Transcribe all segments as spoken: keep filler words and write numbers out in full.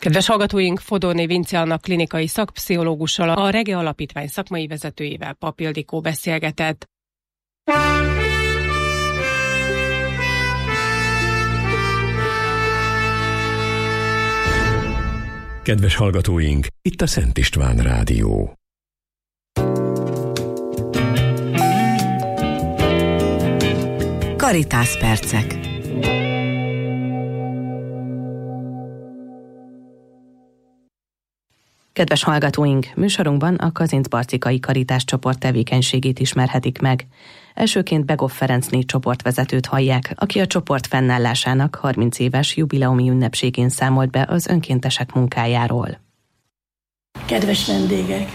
Kedves hallgatóink, Fodorné Vince Anna klinikai szakpszichológussal, a Rege Alapítvány szakmai vezetőjével, Papp Ildikó beszélgetett. Kedves hallgatóink, itt a Szent István Rádió. Caritas percek. Kedves hallgatóink, műsorunkban a Kazincbarcikai Caritas csoport tevékenységét ismerhetik meg. Elsőként Begoff Ferencné csoportvezetőt hallják, aki a csoport fennállásának harminc éves jubileumi ünnepségén számolt be az önkéntesek munkájáról. Kedves vendégek!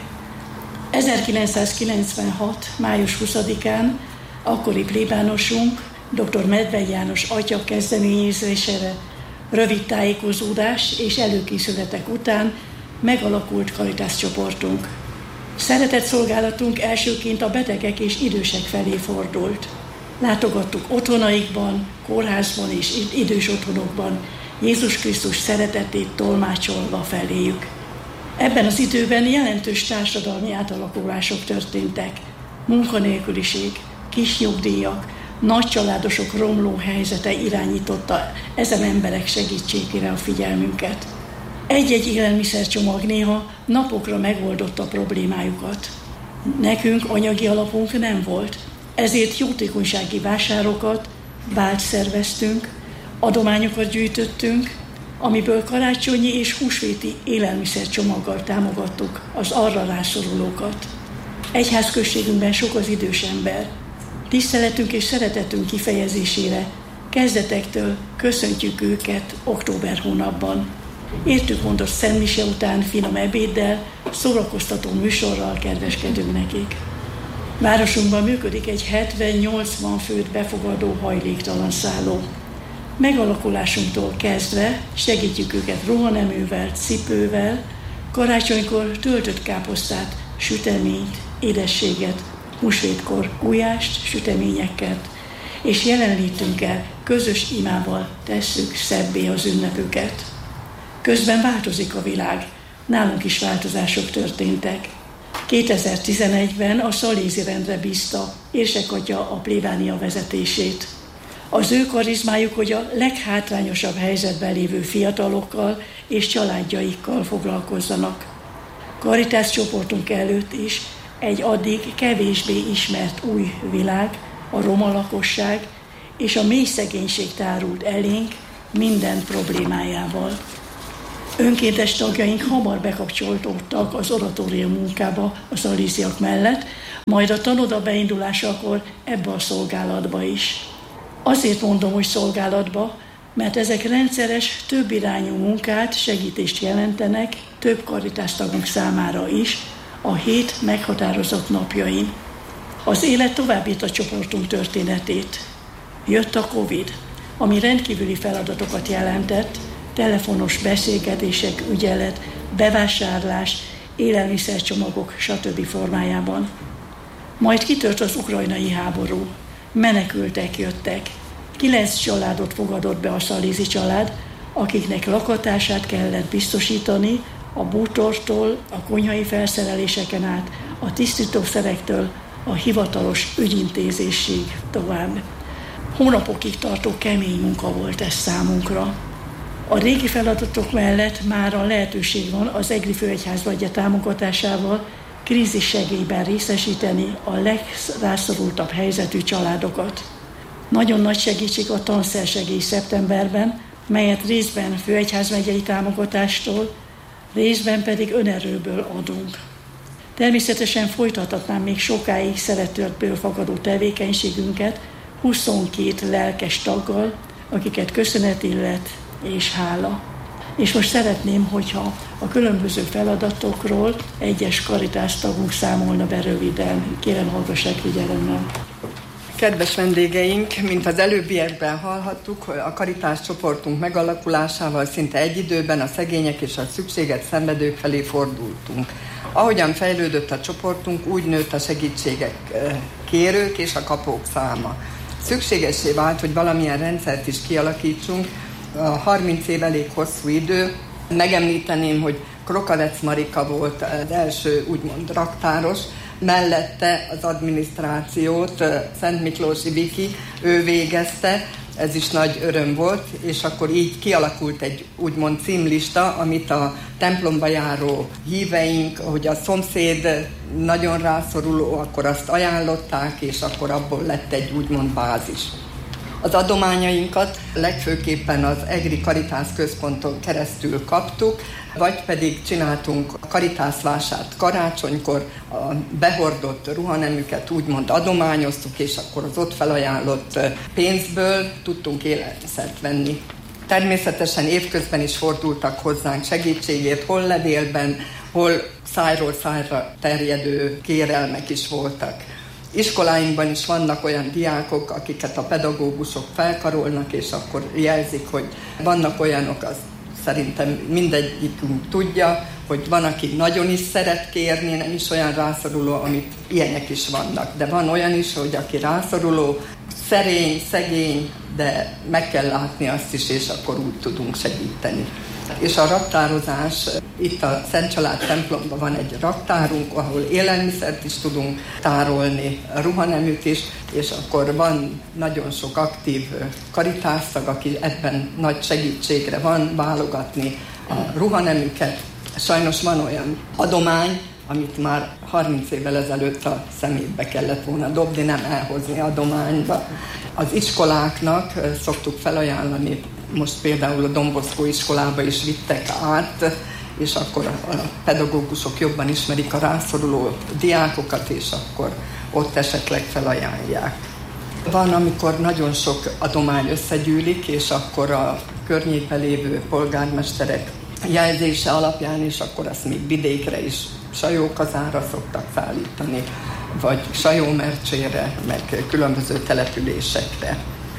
ezerkilencszázkilencvenhat. május huszadikán akkori plébánosunk, dr. Medvei János atya kezdeményezésére rövid tájékozódás és előkészületek után megalakult Caritas csoportunk. Szeretett szolgálatunk elsőként a betegek és idősek felé fordult. Látogattuk otthonaikban, kórházban és idős otthonokban Jézus Krisztus szeretetét tolmácsolva feléjük. Ebben az időben jelentős társadalmi átalakulások történtek. Munkanélküliség, kis nyugdíjak, nagy családosok romló helyzete irányította ezen emberek segítségére a figyelmünket. Egy-egy élelmiszercsomag néha napokra megoldotta problémájukat. Nekünk anyagi alapunk nem volt, ezért jótékonysági vásárokat, bált szerveztünk, adományokat gyűjtöttünk, amiből karácsonyi és húsvéti élelmiszercsomaggal támogattuk az arra rászorulókat. Egyházközségünkben sok az idős ember. Tiszteletünk és szeretetünk kifejezésére kezdetektől köszöntjük őket október hónapban. Értük mondott szentmise után finom ebéddel, szórakoztató műsorral kedveskedünk nekik. Városunkban működik egy hetven-nyolcvan főt befogadó hajléktalan szálló. Megalakulásunktól kezdve segítjük őket ruhaneművel, cipővel, karácsonykor töltött káposztát, süteményt, édességet, húsvétkor gulyást, süteményeket, és jelenlétünkkel közös imával tesszük szebbé az ünnepüket. Közben változik a világ, nálunk is változások történtek. kétezer-tizenegyben a Szalézi rendre bízta Érsek atya a plébánia vezetését. Az ő karizmájuk, hogy a leghátrányosabb helyzetben lévő fiatalokkal és családjaikkal foglalkozzanak. Caritas csoportunk előtt is egy addig kevésbé ismert új világ, a roma lakosság és a mély szegénység tárult elénk minden problémájával. Önkéntes tagjaink hamar bekapcsolódtak az oratórium munkába a szaléziak mellett, majd a tanoda beindulásakor ebbe a szolgálatba is. Azért mondom, hogy szolgálatba, mert ezek rendszeres, több irányú munkát, segítést jelentenek több Caritas tagunk számára is a hét meghatározott napjain. Az élet továbbít a csoportunk történetét. Jött a Covid, ami rendkívüli feladatokat jelentett, telefonos beszélgetések, ügyelet, bevásárlás, élelmiszercsomagok, stb. Formájában. Majd kitört az ukrajnai háború. Menekültek jöttek. Kilenc családot fogadott be a szalézi család, akiknek lakatását kellett biztosítani a bútortól, a konyhai felszereléseken át, a tisztítószerektől, a hivatalos ügyintézésig tovább. Hónapokig tartó kemény munka volt ez számunkra. A régi feladatok mellett már a lehetőség van az Egri Főegyházmegye támogatásával krízis segélyben részesíteni a legrászorultabb helyzetű családokat. Nagyon nagy segítség a tanszersegély szeptemberben, melyet részben főegyházmegyei támogatástól, részben pedig önerőből adunk. Természetesen folytathatnám még sokáig szeretetből fogadó tevékenységünket huszonkét lelkes taggal, akiket köszönet illet és hála. És most szeretném, hogyha a különböző feladatokról egyes Caritas tagunk számolna be röviden. Kérem, hallgassák figyelemmel. Kedves vendégeink, mint az előbbiekben hallhattuk, a Caritas csoportunk megalakulásával szinte egy időben a szegények és a szükséget szenvedők felé fordultunk. Ahogyan fejlődött a csoportunk, úgy nőtt a segítségek kérők és a kapók száma. Szükségessé vált, hogy valamilyen rendszert is kialakítsunk. A harminc év elég hosszú idő, Megemlíteném, hogy Krokavec Marika volt az első úgymond raktáros, mellette az adminisztrációt Szent Miklósi Viki, ő végezte, ez is nagy öröm volt, és akkor így kialakult egy úgymond címlista, amit a templomba járó híveink, hogy a szomszéd nagyon rászoruló, akkor azt ajánlották, és akkor abból lett egy úgymond bázis. Az adományainkat legfőképpen az Egri Karitász Központon keresztül kaptuk, vagy pedig csináltunk karitászvásárt karácsonykor, a behordott ruhanemüket úgymond adományoztuk, és akkor az ott felajánlott pénzből tudtunk élelmiszert venni. Természetesen évközben is fordultak hozzánk segítségért, hol levélben, hol szájról szájra terjedő kérelmek is voltak. Iskoláinkban is vannak olyan diákok, akiket a pedagógusok felkarolnak, és akkor jelzik, hogy vannak olyanok, az szerintem mindegyikünk tudja, hogy van, aki nagyon is szeret kérni, nem is olyan rászoruló, amit ilyenek is vannak. De van olyan is, hogy aki rászoruló, szerény, szegény, de meg kell látni azt is, és akkor úgy tudunk segíteni. És a raktározás, itt a Szent Család templomban van egy raktárunk, ahol élelmiszert is tudunk tárolni, ruhaneműt is, és akkor van nagyon sok aktív karitásztag, aki ebben nagy segítségre van, válogatni a ruhanemüket. Sajnos van olyan adomány, amit már harminc évvel ezelőtt a szemétbe kellett volna dobni, nem elhozni adományba. Az iskoláknak szoktuk felajánlani, most például a Don Bosco iskolába is vittek át, és akkor a pedagógusok jobban ismerik a rászoruló diákokat, és akkor ott esetleg felajánlják. Van, amikor nagyon sok adomány összegyűlik, és akkor a környékben lévő polgármesterek jelzése alapján, és akkor azt még vidékre is Sajókazára szoktak szállítani, vagy Sajómercsére, meg különböző településekre.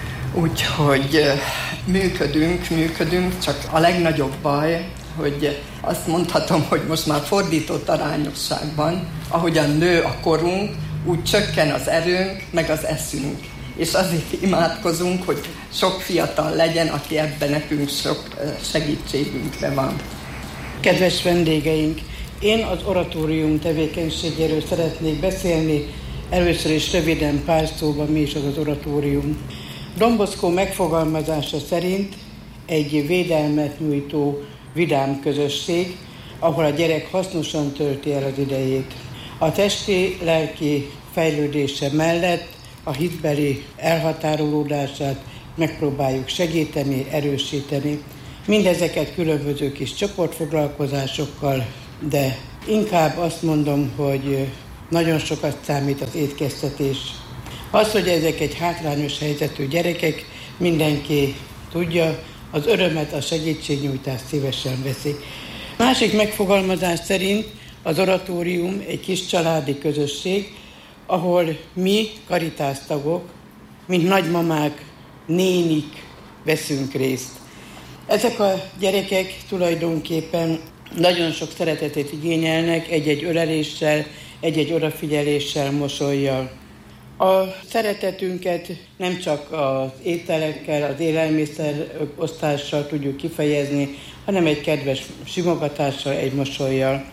Úgyhogy működünk, működünk, csak a legnagyobb baj, hogy azt mondhatom, hogy most már fordított arányosságban, ahogyan nő a korunk, úgy csökken az erőnk, meg az eszünk. És azért imádkozunk, hogy sok fiatal legyen, aki ebben nekünk sok segítségünkre van. Kedves vendégeink, én az oratórium tevékenységéről szeretnék beszélni, először is röviden pár szóban mi is az az oratórium. Don Bosco megfogalmazása szerint egy védelmet nyújtó vidám közösség, ahol a gyerek hasznosan tölti el az idejét. A testi, lelki fejlődése mellett a hitbeli elhatárolódását megpróbáljuk segíteni, erősíteni. Mindezeket különböző kis csoportfoglalkozásokkal, de inkább azt mondom, hogy nagyon sokat számít az étkeztetés. Az, hogy ezek egy hátrányos helyzetű gyerekek, mindenki tudja, az örömet, a segítségnyújtást szívesen veszi. Másik megfogalmazás szerint az oratórium egy kis családi közösség, ahol mi, karitásztagok, mint nagymamák, nénik veszünk részt. Ezek a gyerekek tulajdonképpen nagyon sok szeretetét igényelnek, egy-egy öleléssel, egy-egy odafigyeléssel, mosollyal. A szeretetünket nem csak az ételekkel, az élelmiszer osztással tudjuk kifejezni, hanem egy kedves simogatással, egy mosollyal.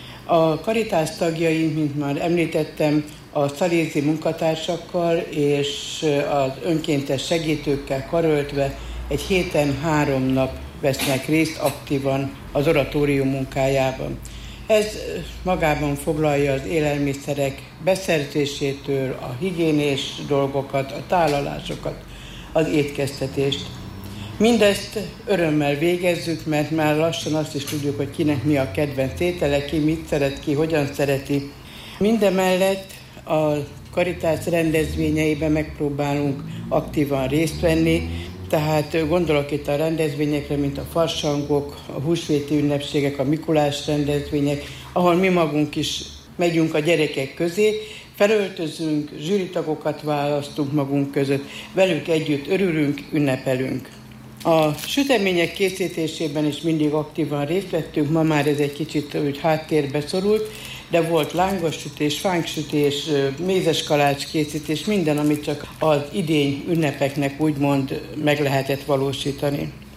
A Karitász tagjaink, mint már említettem, a szalézi munkatársakkal és az önkéntes segítőkkel karöltve egy héten három nap vesznek részt aktívan az oratórium munkájában. Ez magában foglalja az élelmiszerek beszerzésétől, a higiénés dolgokat, a tálalásokat, az étkeztetést. Mindezt örömmel végezzük, mert már lassan azt is tudjuk, hogy kinek mi a kedvenc étele, ki mit szeret, ki hogyan szereti. Mindemellett a Karitász rendezvényeiben megpróbálunk aktívan részt venni, tehát gondolok itt a rendezvényekre, mint a farsangok, a húsvéti ünnepségek, a Mikulás rendezvények, ahol mi magunk is megyünk a gyerekek közé, felöltözünk, zsűritagokat választunk magunk között, velük együtt örülünk, ünnepelünk. A sütemények készítésében is mindig aktívan részt vettünk, ma már ez egy kicsit úgy háttérbe szorult, de volt lángossütés, fánksütés, mézeskalács készítés, minden, amit csak az idény ünnepeknek úgymond meg lehetett valósítani.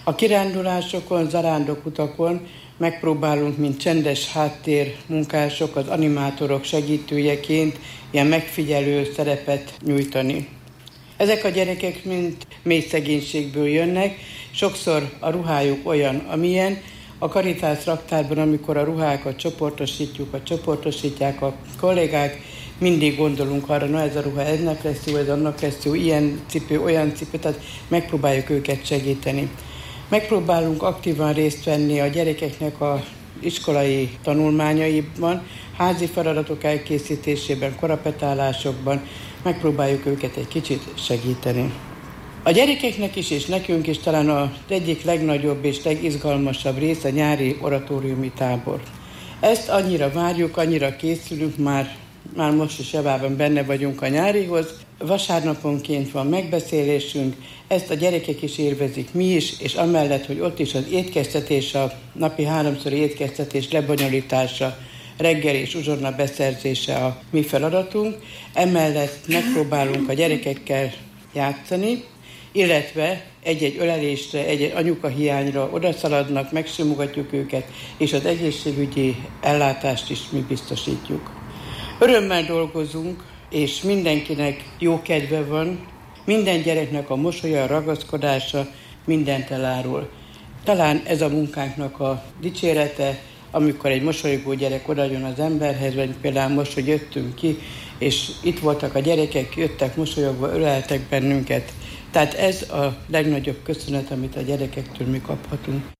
A kirándulásokon, zarándokutakon megpróbálunk, mint csendes háttér munkások, az animátorok segítőjeként ilyen megfigyelő szerepet nyújtani. Ezek a gyerekek mind mély szegénységből jönnek, sokszor a ruhájuk olyan, amilyen. A Caritas raktárban, amikor a ruhákat csoportosítjuk, a csoportosítják a kollégák, mindig gondolunk arra, na ez a ruha ennek lesz jó, ez annak lesz jó, ilyen cipő, olyan cipő, tehát megpróbáljuk őket segíteni. Megpróbálunk aktívan részt venni a gyerekeknek az iskolai tanulmányaiban, házi feladatok elkészítésében, korapetálásokban, megpróbáljuk őket egy kicsit segíteni. A gyerekeknek is, és nekünk is talán az egyik legnagyobb és legizgalmasabb rész a nyári oratóriumi tábor. Ezt annyira várjuk, annyira készülünk, már, már most is javában benne vagyunk a nyárihoz. Vasárnaponként van megbeszélésünk, ezt a gyerekek is élvezik, mi is, és amellett, hogy ott is az étkeztetés, a napi háromszori étkeztetés lebonyolítása, reggel és uzsonna beszerzése a mi feladatunk. Emellett megpróbálunk a gyerekekkel játszani, illetve egy-egy ölelésre, egy-egy anyukahiányra odaszaladnak, megsimogatjuk őket, és az egészségügyi ellátást is mi biztosítjuk. Örömmel dolgozunk, és mindenkinek jó kedve van, minden gyereknek a mosolya, a ragaszkodása mindent elárul. Talán ez a munkánknak a dicsérete, amikor egy mosolygó gyerek odajön az emberhez, vagy például most, hogy jöttünk ki, és itt voltak a gyerekek, jöttek mosolyogva, öleltek bennünket. Tehát ez a legnagyobb köszönet, amit a gyerekektől mi kaphatunk.